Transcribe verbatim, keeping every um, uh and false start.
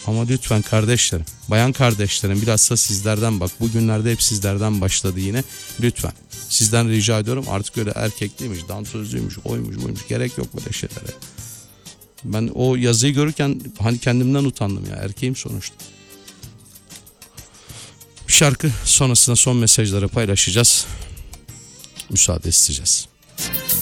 Ama lütfen kardeşlerim, bayan kardeşlerim, bilhassa sizlerden, bak bugünlerde hep sizlerden başladı yine. Lütfen sizden rica ediyorum, artık öyle erkekliymiş, dansözlüymüş, oymuş, buymuş, gerek yok böyle şeylere. Ben o yazıyı görürken hani kendimden utandım ya, erkeğim sonuçta. Bir şarkı sonrasında son mesajları paylaşacağız. Müsaade isteyeceğiz.